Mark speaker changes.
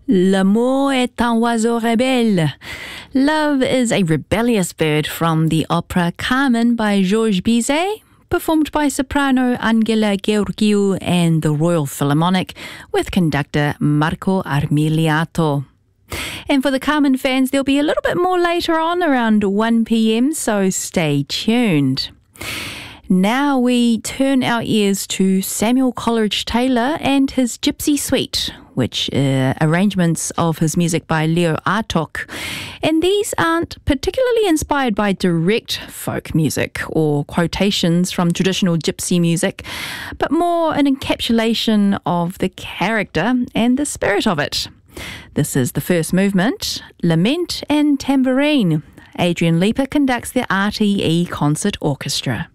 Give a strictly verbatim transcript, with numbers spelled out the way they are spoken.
Speaker 1: L'amour est un oiseau rebelle. Love is a rebellious bird from the opera Carmen by Georges Bizet, performed by soprano Angela Gheorghiu and the Royal Philharmonic with conductor Marco Armiliato. And for the Carmen fans, there'll be a little bit more later on around one p.m, so stay tuned. Now we turn our ears to Samuel Coleridge-Taylor and his Gypsy Suite, which are arrangements of his music by Leo Artok. And these aren't particularly inspired by direct folk music or quotations from traditional gypsy music, but more an encapsulation of the character and the spirit of it. This is the first movement, Lament and Tambourine. Adrian Leeper conducts the R T E Concert Orchestra.